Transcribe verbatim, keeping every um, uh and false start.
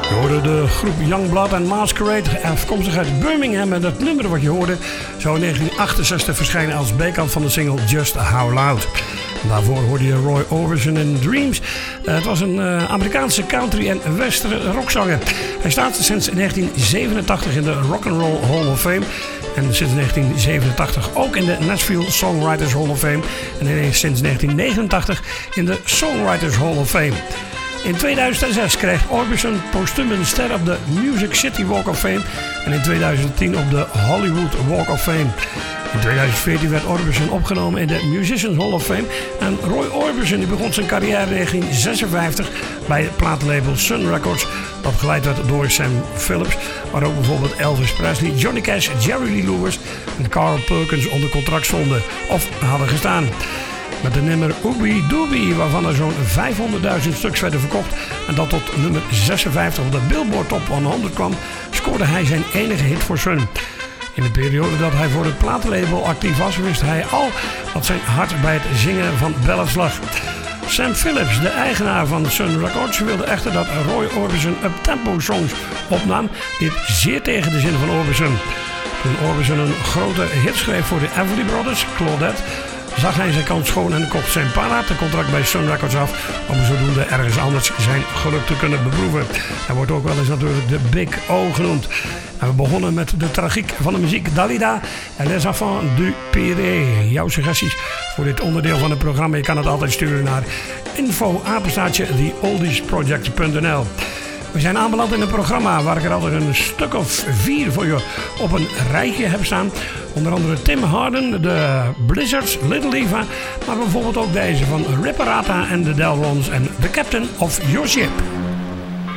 Je hoorde de groep Youngblood and Masquerade, afkomstig uit Birmingham. En dat nummer wat je hoorde zou in negentien achtenzestig verschijnen als B-kant van de single Just How Loud. En daarvoor hoorde je Roy Orbison in Dreams. Uh, het was een uh, Amerikaanse country- en western rockzanger. Hij staat sinds negentien zevenentachtig in de Rock and Roll Hall of Fame. En sinds negentien zevenentachtig ook in de Nashville Songwriters Hall of Fame. En sinds negentien negenentachtig in de Songwriters Hall of Fame. In tweeduizend zes kreeg Orbison postuum een ster op de Music City Walk of Fame en in tweeduizend tien op de Hollywood Walk of Fame. In tweeduizend veertien werd Orbison opgenomen in de Musicians Hall of Fame en Roy Orbison die begon zijn carrière in negentien zesenvijftig bij het plaatlabel Sun Records, dat geleid werd door Sam Phillips, waar ook bijvoorbeeld Elvis Presley, Johnny Cash, Jerry Lee Lewis en Carl Perkins onder contract stonden of hadden gestaan. Met de nummer Ooby Dooby, waarvan er zo'n vijfhonderdduizend stuks werden verkocht en dat tot nummer zesenvijftig op de Billboard Top honderd kwam, scoorde hij zijn enige hit voor Sun. In de periode dat hij voor het platenlabel actief was, wist hij al dat zijn hart bij het zingen van ballads lag. Sam Phillips, de eigenaar van Sun Records, wilde echter dat Roy Orbison up-tempo songs opnam, dit zeer tegen de zin van Orbison. Toen Orbison een grote hit schreef voor de Everly Brothers, Claudette, zag hij zijn kans schoon en kocht zijn paratencontract bij Sun Records af om zodoende ergens anders zijn geluk te kunnen beproeven. Hij wordt ook wel eens natuurlijk de Big O genoemd. En we begonnen met de tragiek van de muziek Dalida en Les Enfants du Pirée. Jouw suggesties voor dit onderdeel van het programma, je kan het altijd sturen naar info apenstaartje the oldies project punt n l. We zijn aanbeland in een programma waar ik er altijd een stuk of vier voor je op een rijtje heb staan. Onder andere Tim Harden, de Blizzards, Little Eva, maar bijvoorbeeld ook deze van Ripperata en de Delrons en The Captain of Your Ship.